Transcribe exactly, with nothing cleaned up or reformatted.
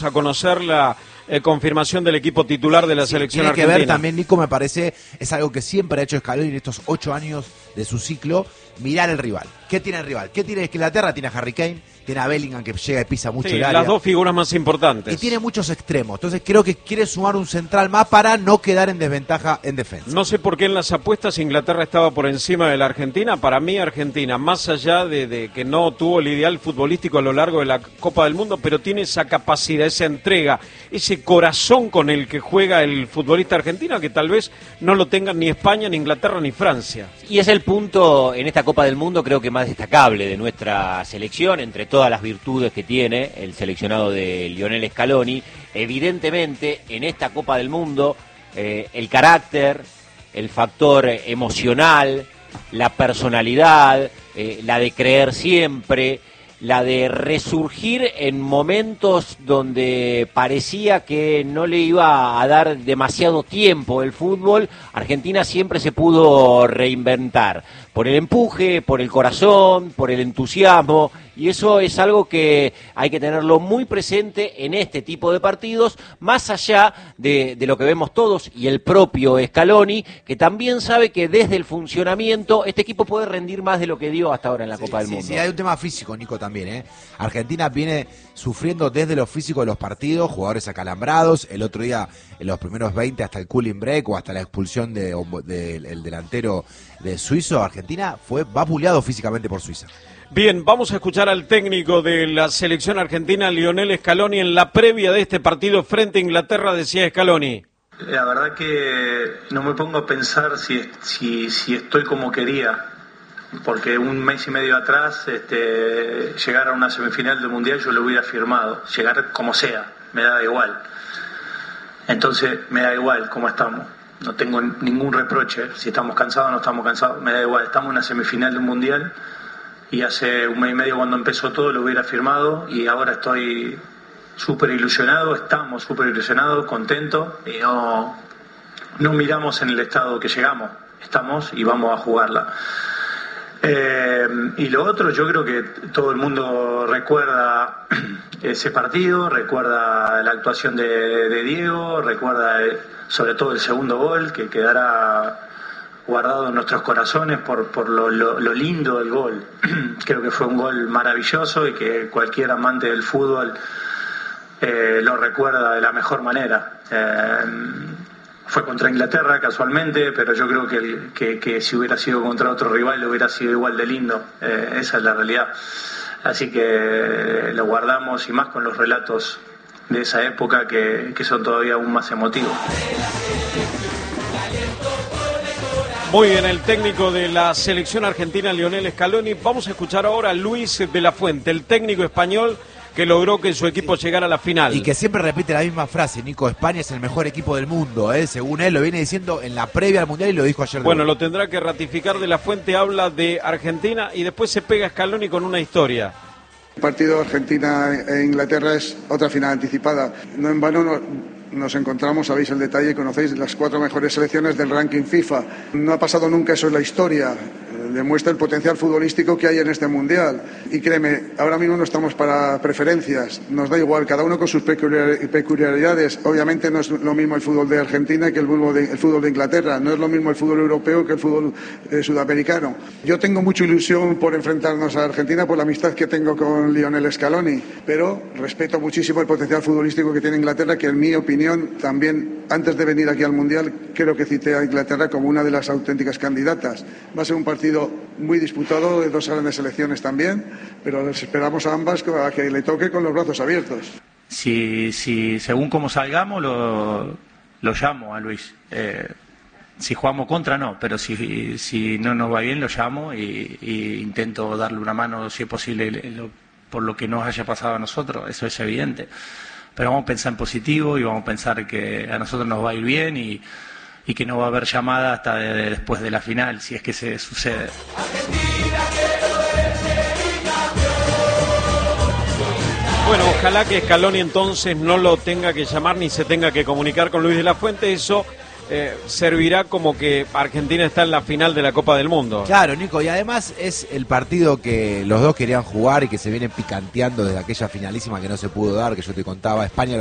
a conocer la eh, confirmación del equipo titular de la sí, selección tiene argentina. Tiene que ver también, Nico, me parece, es algo que siempre ha hecho Scaloni en estos ocho años de su ciclo, mirar el rival. ¿Qué tiene el rival? ¿Qué tiene Inglaterra? Tiene a Harry Kane, tiene a Bellingham que llega y pisa mucho Sí, el área. las dos figuras más importantes. Y tiene muchos extremos, entonces creo que quiere sumar un central más para no quedar en desventaja en defensa. No sé por qué en las apuestas Inglaterra estaba por encima de la Argentina. Para mí Argentina, más allá de, de que no tuvo el ideal futbolístico a lo largo de la Copa del Mundo, pero tiene esa capacidad, esa entrega, ese corazón con el que juega el futbolista argentino, que tal vez no lo tengan ni España, ni Inglaterra, ni Francia. Y es el punto en esta Copa del Mundo creo que más destacable de nuestra selección, entre todas las virtudes que tiene el seleccionado de Lionel Scaloni. Evidentemente en esta Copa del Mundo eh, el carácter, el factor emocional, la personalidad, eh, la de creer siempre, la de resurgir en momentos donde parecía que no le iba a dar demasiado tiempo el fútbol, Argentina siempre se pudo reinventar, por el empuje, por el corazón, por el entusiasmo, y eso es algo que hay que tenerlo muy presente en este tipo de partidos, más allá de, de lo que vemos todos y el propio Scaloni, que también sabe que desde el funcionamiento este equipo puede rendir más de lo que dio hasta ahora en la sí, Copa del sí, Mundo. Sí, hay un tema físico, Nico, también, ¿eh? Argentina viene sufriendo desde lo físico de los partidos, jugadores acalambrados, el otro día en los primeros veinte hasta el cooling break o hasta la expulsión del de, de, el delantero de suizo, Argentina fue vapuleado físicamente por Suiza. Bien, vamos a escuchar al técnico de la selección argentina, Lionel Scaloni, en la previa de este partido frente a Inglaterra. Decía Scaloni: la verdad que no me pongo a pensar si, si, si estoy como quería, porque un mes y medio atrás este, llegar a una semifinal del Mundial yo lo hubiera firmado, llegar como sea, me da igual. Entonces me da igual cómo estamos, no tengo ningún reproche, si estamos cansados o no estamos cansados, me da igual, estamos en una semifinal del Mundial. Y hace un mes y medio cuando empezó todo lo hubiera firmado y ahora estoy súper ilusionado, estamos súper ilusionados, contentos y no, no miramos en el estado que llegamos, estamos y vamos a jugarla. Eh, y lo otro, yo creo que todo el mundo recuerda ese partido, recuerda la actuación de, de Diego, recuerda eh, sobre todo el segundo gol que quedará guardado en nuestros corazones por, por lo, lo, lo lindo del gol. Creo que fue un gol maravilloso y que cualquier amante del fútbol eh, lo recuerda de la mejor manera. Eh, fue contra Inglaterra casualmente, pero yo creo que, el, que, que si hubiera sido contra otro rival hubiera sido igual de lindo. Eh, esa es la realidad. Así que lo guardamos y más con los relatos de esa época que, que son todavía aún más emotivos. Muy bien, el técnico de la selección argentina, Lionel Scaloni. Vamos a escuchar ahora a Luis de la Fuente, el técnico español que logró que su equipo sí. llegara a la final. Y que siempre repite la misma frase, Nico: España es el mejor equipo del mundo, ¿eh? Según él, lo viene diciendo en la previa al Mundial y lo dijo ayer. Bueno, lo tendrá que ratificar. De la Fuente habla de Argentina y después se pega Scaloni con una historia. El partido Argentina e Inglaterra es otra final anticipada. No en vano no, nos encontramos, sabéis el detalle, conocéis las cuatro mejores selecciones del ranking FIFA. No ha pasado nunca eso en la historia. Demuestra el potencial futbolístico que hay en este Mundial. Y créeme, ahora mismo no estamos para preferencias, nos da igual, cada uno con sus peculiaridades. Obviamente no es lo mismo el fútbol de Argentina que el fútbol de, el fútbol de Inglaterra, no es lo mismo el fútbol europeo que el fútbol eh, sudamericano. Yo tengo mucha ilusión por enfrentarnos a Argentina por la amistad que tengo con Lionel Scaloni, pero respeto muchísimo el potencial futbolístico que tiene Inglaterra, que en mi opinión también, antes de venir aquí al Mundial, creo que cité a Inglaterra como una de las auténticas candidatas. Va a ser un partido muy disputado de dos grandes selecciones también, pero les esperamos a ambas a que le toque con los brazos abiertos. Si, si según cómo salgamos lo, lo llamo a Luis. Eh, si jugamos contra no, pero si, si no nos va bien lo llamo y, y intento darle una mano si es posible lo, por lo que nos haya pasado a nosotros, eso es evidente. Pero vamos a pensar en positivo y vamos a pensar que a nosotros nos va a ir bien y y que no va a haber llamada hasta de, de, después de la final, si es que se sucede. Bueno, ojalá que Scaloni entonces no lo tenga que llamar ni se tenga que comunicar con Luis de la Fuente. Eso eh, servirá como que Argentina está en la final de la Copa del Mundo. Claro, Nico, y además es el partido que los dos querían jugar y que se viene picanteando desde aquella finalísima que no se pudo dar, que yo te contaba, España